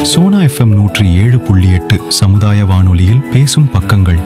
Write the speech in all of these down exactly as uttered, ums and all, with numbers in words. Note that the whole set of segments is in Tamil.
சோனா எஃப்எம் நூற்றி ஏழு புள்ளி எட்டு சமுதாய வானொலியில் பேசும் பக்கங்கள்.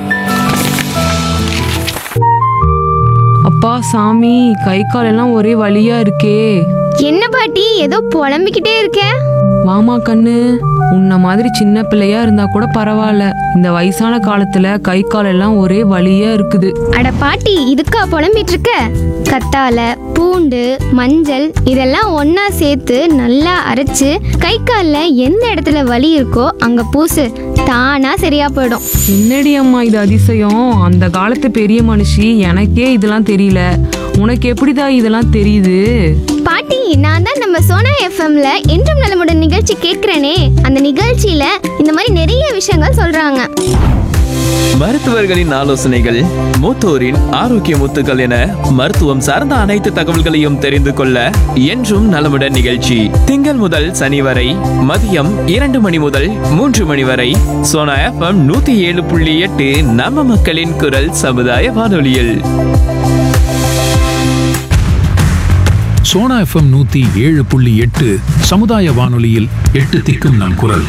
அப்பா சாமி, கை கால் எல்லாம் ஒரே வலியா இருக்கே. என்ன பாட்டி ஏதோ புலம்பிக்கிட்டே இருக்க? வாமா கண்ணு, உன்ன மாதிரி சின்ன பிள்ளையா இருந்தா கூட பரவாயில்ல, இந்த வயசான காலத்துல கை கால் எல்லாம் ஒரே வலியா இருக்குது. அட பாட்டி, இதுக்கா புலம்பிட்டு இருக்க? கத்தால, பூண்டு, மஞ்சள் இதெல்லாம் ஒண்ணா சேர்த்து நல்லா அரைச்சு கை கால்ல எந்த இடத்துல வலி இருக்கோ அங்க பூசு, தானா சரியா போயிடும். என்னடி அம்மா இது அதிசயம், அந்த காலத்து பெரிய மனுஷி, எனக்கே இதெல்லாம் தெரியல, உனக்கு எப்படிதான் இதெல்லாம் தெரியுது? பாட்டி, நான் தான் நம்ம சோனா எஃப்எம்ல என்றும் நலமுடன் நிகழ்ச்சி கேட்கிறேனே, அந்த நிகழ்ச்சியில இந்த மாதிரி நிறைய விஷயங்கள் சொல்றாங்க. மருத்துவர்களின் ஆலோசனைகள், மூத்தோரின் ஆரோக்கிய முத்துக்கள் என மருத்துவம் சார்ந்த அனைத்து தகவல்களையும் தெரிந்து கொள்ள என்றும் நலமுடன் நிகழ்ச்சி திங்கள் முதல் சனி வரை மதியம் இரண்டு மணி முதல் மூன்று மணி வரை சோனா எஃப்எம் நூத்தி ஏழு புள்ளி எட்டு நம்ம மக்களின் குரல் சமுதாய வானொலியில். சோனா எஃப்எம் நூத்தி ஏழு புள்ளி எட்டு சமுதாய வானொலியில் எட்டு திக்கும் நம் குரல்.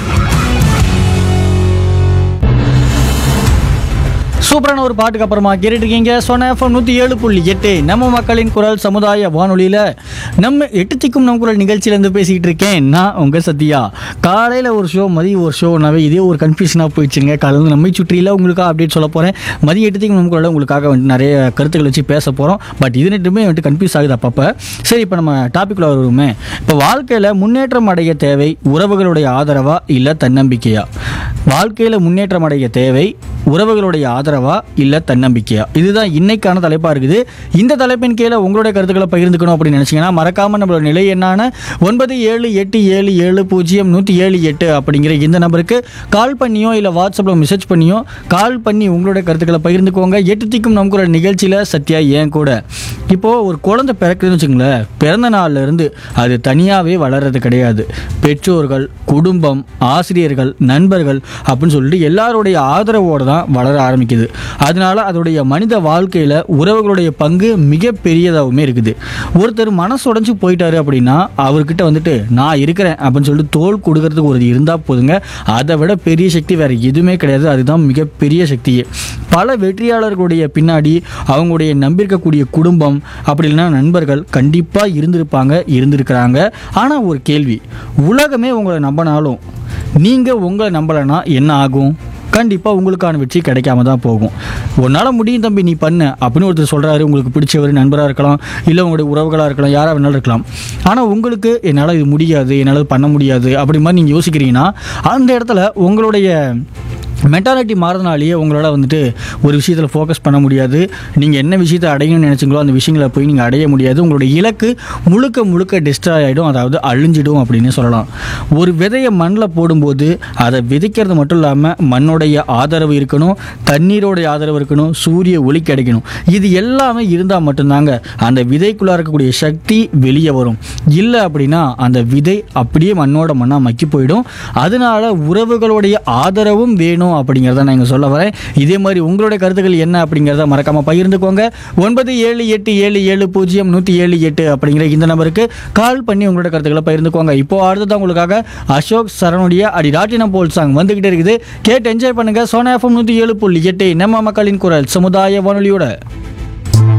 சூப்பரான ஒரு பாட்டுக்கு அப்புறமா கேட்டுட்டு இருக்கீங்க சோனா எஃப்எம் நூற்றி ஏழு புள்ளி எட்டு நம்ம மக்களின் குரல் சமுதாய வானொலியில் நம்ம எட்டு திக்கும் நம் குரல் நிகழ்ச்சியிலேருந்து பேசிக்கிட்டு இருக்கேன் நான் உங்கள் சத்யா. காலையில் ஒரு ஷோ, மதியம் ஒரு ஷோனாவே இதே ஒரு கன்ஃபியூஷனாக போயிடுச்சுங்க. காலையில் வந்து நம்மை சுற்றியில் உங்களுக்காக அப்டேட் சொல்ல போகிறேன். மதியம் எட்டு திக்கும் நம் குரலில் உங்களுக்காக வந்துட்டு நிறைய கருத்துக்கள் வச்சு பேச போகிறோம். பட் இது ரெண்டுமே வந்துட்டு கன்ஃபியூஸ் ஆகுது அப்பப்போ. சரி, இப்போ நம்ம டாபிக்ல வருவோமே. இப்போ வாழ்க்கையில் முன்னேற்றம் அடைய தேவை உறவுகளுடைய ஆதரவா இல்லை தன்னம்பிக்கையா? வாழ்க்கையில் முன்னேற்றம் அடைய தேவை உறவுகளுடைய ஆதரவா இல்லை தன்னம்பிக்கையா? இதுதான் இன்னைக்கான தலைப்பாக இருக்குது. இந்த தலைப்பின் கீழே உங்களுடைய கருத்துக்களை பகிர்ந்துக்கணும் அப்படின்னு நினச்சிங்கன்னா மறக்காமல் நம்மளோட நிலை என்னான ஒன்பது ஏழு எட்டு ஏழு ஏழு பூஜ்ஜியம் நூற்றி ஏழு எட்டு அப்படிங்கிற இந்த நம்பருக்கு கால் பண்ணியோ இல்லை வாட்ஸ்அப்பில் மெசேஜ் பண்ணியோ கால் பண்ணி உங்களுடைய கருத்துக்களை பகிர்ந்துக்கோங்க. எட்டு திக்கும் நமக்கு ஒரு நிகழ்ச்சியில் சத்யா ஏன் கூட. இப்போது ஒரு குழந்தை பிறக்குதுன்னு வச்சுங்களேன், பிறந்த நாள்ல இருந்து அது தனியாகவே வளர்றது கிடையாது. பெற்றோர்கள், குடும்பம், ஆசிரியர்கள், நண்பர்கள் அப்படின்னு சொல்லிட்டு எல்லாருடைய ஆதரவோடு தான் வளர ஆரம்பிக்குது. அதனால அதோடைய மனித வாழ்க்கையில் உறவுகளுடைய பங்கு மிக பெரியதாகவுமே இருக்குது. ஒருத்தர் மனசு உடைஞ்சு போயிட்டாரு அப்படின்னா அவர்கிட்ட வந்துட்டு நான் இருக்கிறேன் அப்படின்னு சொல்லிட்டு தோள் கொடுக்கறதுக்கு ஒரு இருந்தால் போதுங்க. அதை விட பெரிய சக்தி வேறு எதுவுமே கிடையாது. அதுதான் மிகப்பெரிய சக்தியே. பல வெற்றியாளர்களுடைய பின்னாடி அவங்களுடைய நம்பியிருக்கக்கூடிய குடும்பம் அப்படி இல்லைன்னா நண்பர்கள் கண்டிப்பாக இருந்திருப்பாங்க, இருந்திருக்கிறாங்க. ஆனால் ஒரு கேள்வி, உலகமே உங்களை நம்பினாலும் நீங்கள் உங்களை நம்பலைன்னா என்ன ஆகும்? கண்டிப்பாக உங்களுக்கான வெற்றி கிடைக்காம தான் போகும். உன்னால் முடியும் தம்பி, நீ பண்ண அப்படின்னு ஒருத்தர் சொல்கிறாரு. உங்களுக்கு பிடிச்சவர் நண்பராக இருக்கலாம், இல்லை உங்களுடைய உறவுகளாக இருக்கலாம், யாராக வேணாலும் இருக்கலாம். ஆனால் உங்களுக்கு என்னால் இது முடியாது, என்னால் பண்ண முடியாது அப்படி மாதிரி நீங்கள் யோசிக்கிறீங்கன்னா அந்த இடத்துல உங்களுடைய மென்டாலிட்டி மாறதுனாலேயே உங்களால் வந்துட்டு ஒரு விஷயத்தில் ஃபோக்கஸ் பண்ண முடியாது. நீங்கள் என்ன விஷயத்தை அடையணும்னு நினச்சிங்களோ அந்த விஷயங்களை போய் நீங்கள் அடைய முடியாது. உங்களுடைய இலக்கு முழுக்க முழுக்க டிஸ்ட்ராய் ஆகிடும், அதாவது அழிஞ்சிடும் அப்படின்னு சொல்லலாம். ஒரு விதையை மண்ணில் போடும்போது அதை விதைக்கிறது மட்டும் இல்லாமல் மண்ணுடைய ஆதரவு இருக்கணும், தண்ணீரோடைய ஆதரவு இருக்கணும், சூரிய ஒளி கிடைக்கணும். இது எல்லாமே இருந்தால் மட்டும்தாங்க அந்த விதைக்குள்ளே இருக்கக்கூடிய சக்தி வெளியே வரும். இல்லை அப்படின்னா அந்த விதை அப்படியே மண்ணோட மண்ணாக மக்கி போயிடும். அதனால உறவுகளுடைய ஆதரவும் வேணும் அப்படிங்கிறத நான் இங்கே சொல்ல வரேன். இதே மாதிரி உங்களுடைய கருத்துக்கள் என்ன அப்படிங்கிறத மறக்காமல் பகிர்ந்துக்கோங்க. ஒன்பது ஏழு எட்டு ஏழு ஏழு பூஜ்ஜியம் நூற்றி ஏழு எட்டு அப்படிங்கிற இந்த நம்பருக்கு கால் பண்ணி உங்களோட கருத்துக்களை பகிர்ந்துக்கோங்க. இப்போ அடுத்ததான் உங்களுக்காக அசோக் சரணுடைய அடி ராட்டினம் போல் சாங் வந்துகிட்டே இருக்குது. கேட்டு என்ஜாய் பண்ணுங்க. சோனா எஃப்எம் நூற்றி ஏழு புள்ளி எட்டு நம்ம மக்களின் குரல் சமுதாய வானொலியோட.